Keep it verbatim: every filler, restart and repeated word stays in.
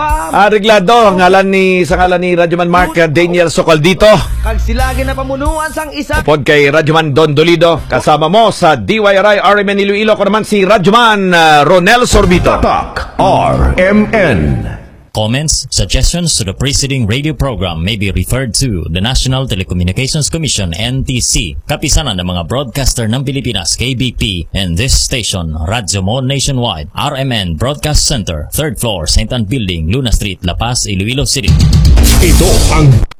Ariglado, ngalan ni sa ngalan ni Radyoman Mark Daniel Sokol dito. Kag silagi na pamunuan sang isa. Upod kay Radyoman Don Dolido, kasama mo sa D Y R I R M N Iloilo ko naman si Radyoman uh, Ronel Sorbito. Tatak R M N. Comments, suggestions to the preceding radio program may be referred to the National Telecommunications Commission N T C, kapisanan ng mga broadcaster ng Pilipinas K B P, and this station, Radyo Mo Nationwide, R M N Broadcast Center, third floor, Saint Anne Building, Luna Street, La Paz, Iloilo City. Ito ang